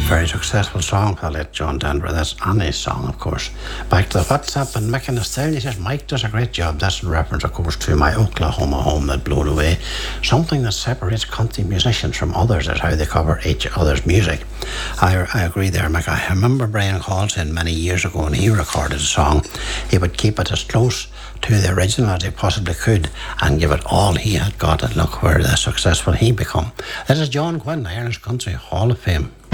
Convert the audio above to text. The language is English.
Very successful song, I let John Denver. That's Annie's song, of course. Back to the WhatsApp and making us down. He says, Mike does a great job. That's in reference, of course, to my Oklahoma home that blew away. Something that separates country musicians from others is how they cover each other's music. I agree there, Mike. I remember Brian Colson many years ago when he recorded a song. He would keep it as close to the original as he possibly could and give it all he had got, and look where successful he become. This is John Quinn, Irish Country Hall of Fame.